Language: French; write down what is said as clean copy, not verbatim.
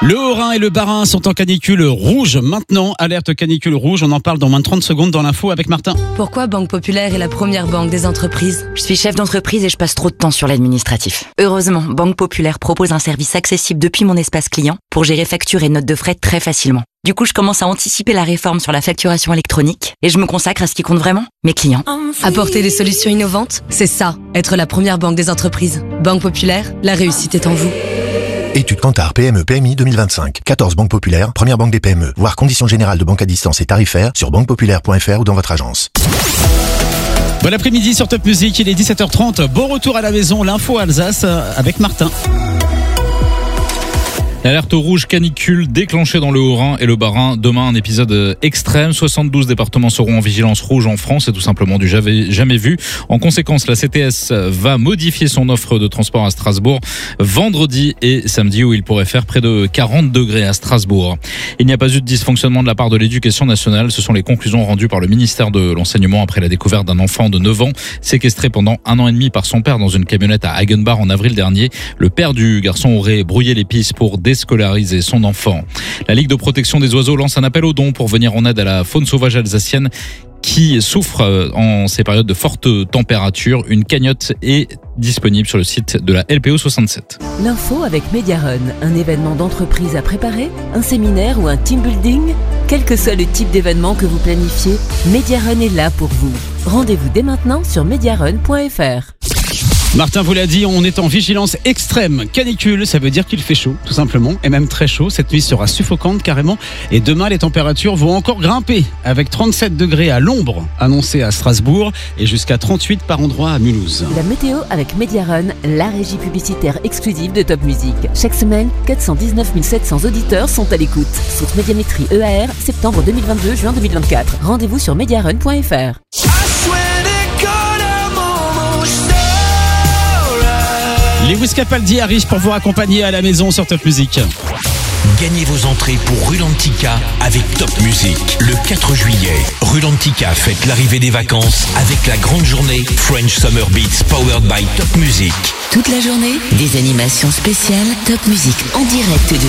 Le Haut-Rhin et le Bas-Rhin sont en canicule rouge. Maintenant, alerte canicule rouge. On en parle dans moins de 30 secondes dans l'info avec Martin. Pourquoi Banque Populaire est la première banque des entreprises? Je suis chef d'entreprise et je passe trop de temps sur l'administratif. Heureusement, Banque Populaire propose un service accessible depuis mon espace client pour gérer factures et notes de frais très facilement. Du coup, je commence à anticiper la réforme sur la facturation électronique et je me consacre à ce qui compte vraiment, mes clients. Apporter des solutions innovantes, c'est ça, être la première banque des entreprises. Banque Populaire, la réussite est en vous. Étude Kantar PME PMI 2025. 14 banques populaires, première banque des PME. Voir conditions générales de banque à distance et tarifaires sur banquepopulaire.fr ou dans votre agence. Bon après-midi sur Top Music, il est 17h30. Bon retour à la maison, l'info Alsace avec Martin. L'alerte rouge canicule déclenchée dans le Haut-Rhin et le Bas-Rhin. Demain, un épisode extrême. 72 départements seront en vigilance rouge en France. C'est tout simplement du jamais vu. En conséquence, la CTS va modifier son offre de transport à Strasbourg vendredi et samedi où il pourrait faire près de 40 degrés à Strasbourg. Il n'y a pas eu de dysfonctionnement de la part de l'éducation nationale. Ce sont les conclusions rendues par le ministère de l'Enseignement après la découverte d'un enfant de 9 ans séquestré pendant 1 an et demi par son père dans une camionnette à Hagenbach en avril dernier. Le père du garçon aurait brouillé les pistes pour déscolariser son enfant. La Ligue de protection des oiseaux lance un appel aux dons pour venir en aide à la faune sauvage alsacienne qui souffre en ces périodes de fortes températures. Une cagnotte est disponible sur le site de la LPO 67. L'info avec Mediarun, un événement d'entreprise à préparer, un séminaire ou un team building. Quel que soit le type d'événement que vous planifiez, Mediarun est là pour vous. Rendez-vous dès maintenant sur mediarun.fr. Martin vous l'a dit, on est en vigilance extrême canicule, ça veut dire qu'il fait chaud tout simplement, et même très chaud. Cette nuit sera suffocante carrément, et demain les températures vont encore grimper avec 37 degrés à l'ombre annoncé à Strasbourg et jusqu'à 38 par endroit à Mulhouse. La météo avec Mediarun, la régie publicitaire exclusive de Top Music. Chaque semaine, 419 700 auditeurs sont à l'écoute. Source Médiamétrie EAR, septembre 2022, juin 2024. Rendez-vous sur mediarun.fr. Lewis Capaldi arrive pour vous accompagner à la maison sur Top Music. Gagnez vos entrées pour Rulantica avec Top Music. Le 4 juillet, Rulantica fête l'arrivée des vacances avec la grande journée French Summer Beats powered by Top Music. Toute la journée, des animations spéciales Top Music en direct de